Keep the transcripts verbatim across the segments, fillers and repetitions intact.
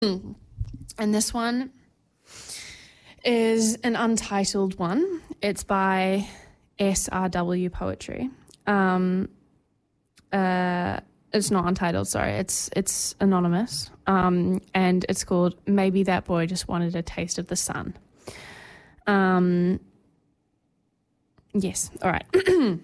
And this one is an untitled one. It's by S R W Poetry. Um, uh, it's not untitled, sorry. It's it's anonymous. Um, and it's called Maybe That Boy Just Wanted a Taste of the Sun. Um, yes, all right.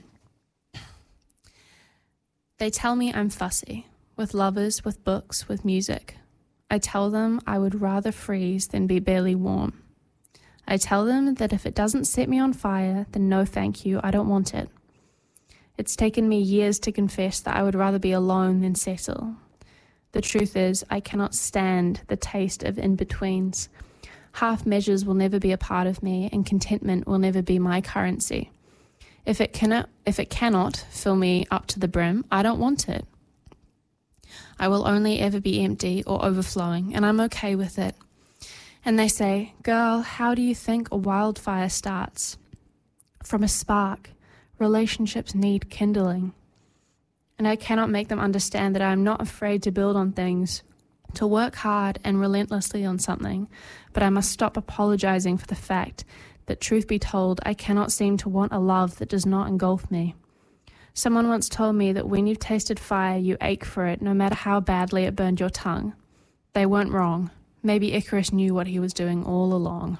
They tell me I'm fussy, with lovers, with books, with music. I tell them I would rather freeze than be barely warm. I tell them that if it doesn't set me on fire, then no thank you, I don't want it. It's taken me years to confess that I would rather be alone than settle. The truth is, I cannot stand the taste of in-betweens. Half measures will never be a part of me, and contentment will never be my currency. If it cannot, if it cannot fill me up to the brim, I don't want it. I will only ever be empty or overflowing, and I'm okay with it. And they say, girl, how do you think a wildfire starts? From a spark. Relationships need kindling. And I cannot make them understand that I am not afraid to build on things, to work hard and relentlessly on something, but I must stop apologizing for the fact that, truth be told, I cannot seem to want a love that does not engulf me. Someone once told me that when you've tasted fire, you ache for it, no matter how badly it burned your tongue. They weren't wrong. Maybe Icarus knew what he was doing all along.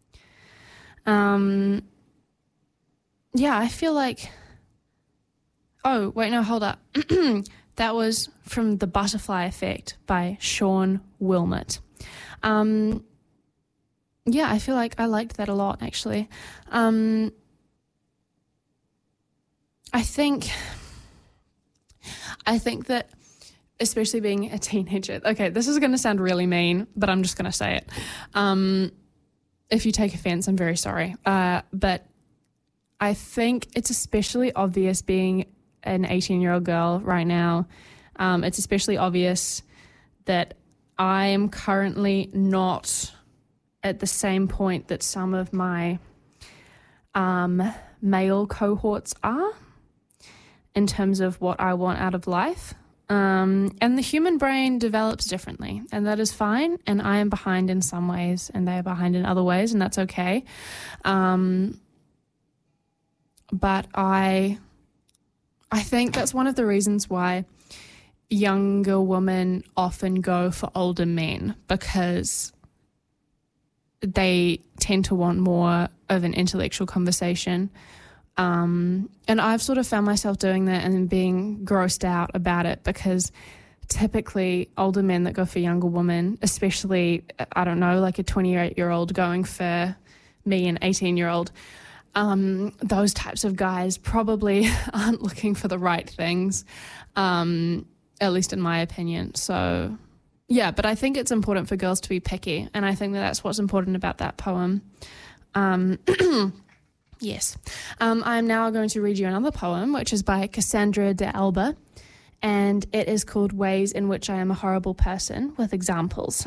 Um, yeah, I feel like... Oh, wait, no, hold up. That was from The Butterfly Effect by Sean Wilmot. Um... Yeah, I feel like I liked that a lot, actually. Um, I think, I think that, especially being a teenager, okay, this is going to sound really mean, but I'm just going to say it. Um, if you take offense, I'm very sorry. Uh, but I think it's especially obvious being an eighteen-year-old girl right now. Um, it's especially obvious that I am currently not at the same point that some of my um, male cohorts are in terms of what I want out of life. Um, and the human brain develops differently, and that is fine. And I am behind in some ways, and they are behind in other ways, and that's okay. Um, but I, I think that's one of the reasons why younger women often go for older men, because they tend to want more of an intellectual conversation. Um, and I've sort of found myself doing that and being grossed out about it, because typically older men that go for younger women, especially, I don't know, like a twenty-eight-year-old going for me, an eighteen-year-old, um, those types of guys probably aren't looking for the right things, um, at least in my opinion. So... yeah, but I think it's important for girls to be picky, and I think that that's what's important about that poem. Um, yes. Um, I'm now going to read you another poem, which is by Cassandra de Alba, and it is called Ways in Which I Am a Horrible Person, with examples.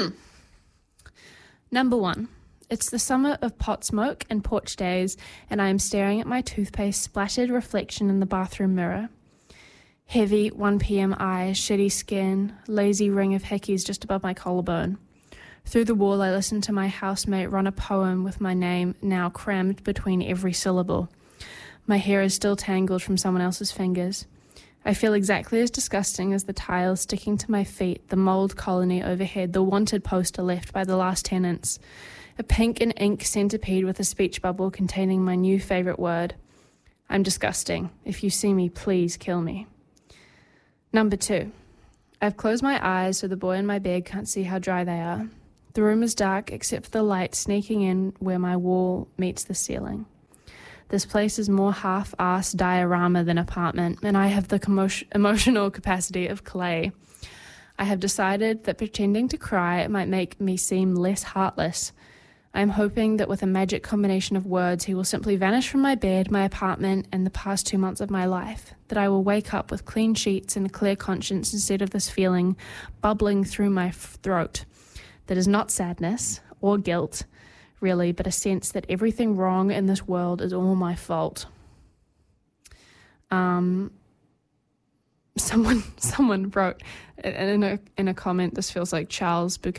Number one. It's the summer of pot smoke and porch days, and I am staring at my toothpaste splattered reflection in the bathroom mirror. Heavy one p.m. eyes, shitty skin, lazy ring of hickeys just above my collarbone. Through the wall, I listen to my housemate run a poem with my name now crammed between every syllable. My hair is still tangled from someone else's fingers. I feel exactly as disgusting as the tiles sticking to my feet, the mould colony overhead, the wanted poster left by the last tenants. A pink and ink centipede with a speech bubble containing my new favourite word. I'm disgusting. If you see me, please kill me. Number two. I've closed my eyes so the boy in my bed can't see how dry they are. The room is dark except for the light sneaking in where my wall meets the ceiling. This place is more half-assed diorama than apartment, and I have the commo- emotional capacity of clay. I have decided that pretending to cry might make me seem less heartless. I am hoping that with a magic combination of words, he will simply vanish from my bed, my apartment, and the past two months of my life. That I will wake up with clean sheets and a clear conscience instead of this feeling bubbling through my f- throat. That is not sadness or guilt, really, but a sense that everything wrong in this world is all my fault. Um, someone someone wrote in a in a comment, this feels like Charles